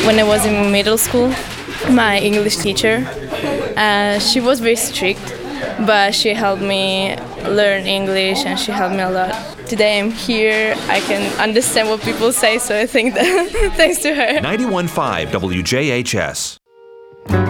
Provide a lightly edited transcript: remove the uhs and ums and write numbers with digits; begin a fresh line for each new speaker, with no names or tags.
when I was in middle school, my English teacher, she was very strict, but she helped me learn English and she helped me a lot. Today I'm here, I can understand what people say, so I think that thanks to her.
91.5 WJHS.